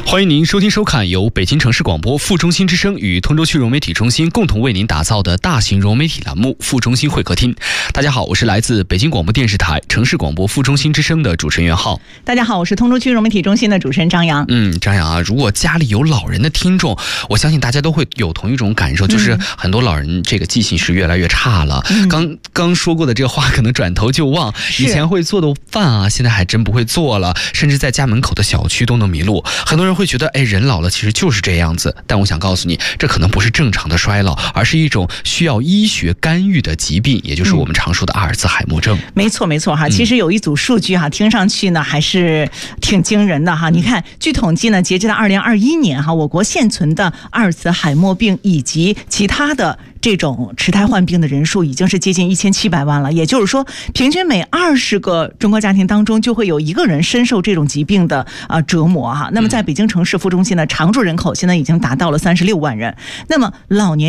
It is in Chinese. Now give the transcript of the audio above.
欢迎您收听收看由北京城市广播副中心之声与通州区融媒体中心共同为您打造的大型融媒体栏目副中心会客厅。大家好，我是来自北京广播电视台城市广播副中心之声的主持人袁浩。 大家好，我是通州区融媒体中心的主持人张扬。 张扬啊，如果家里有老人的听众，我相信大家都会有同一种感受，就是很多老人这个记性是越来越差了。刚说过的这个话可能转头就忘，以前会做的饭啊，现在还真不会做了，甚至在家门口的小区都能迷路。很多人会觉得，人老了其实就是这样子，但我想告诉你，这可能不是正常的衰老，而是一种需要医学干预的疾病，也就是我们常说的阿尔兹海默症。 没错哈，其实有一组数据哈，听上去呢还是挺惊人的哈。你看，据统计呢，截至到2021年哈，我国现存的阿尔兹海默病以及其他的这种痴呆患病的人数已经是接近1700万了，也就是说，平均每20个中国家庭当中就会有1个人深受这种疾病的折磨哈。那么在北京城市副中心的常住人口现在已经达到了36万人。那么老年